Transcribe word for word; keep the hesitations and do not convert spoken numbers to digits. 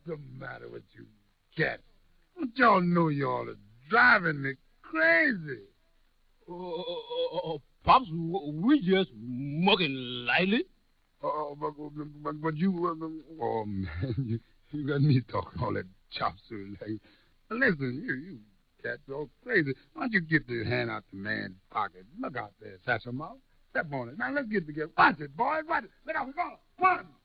the matter with you cats? Don't y'all know y'all are driving me crazy? Oh, oh, oh, Pops, we just mucking lightly. Oh, but, but, but you... Uh, oh, man, you, you got me talking all that chop suey language. Listen, you, you cats all crazy. Why don't you get the hand out the man's pocket? Look out there, Satchel Mouth. Step on it. Now, let's get together. Watch it, boys. Watch it. Look out, we're going. One.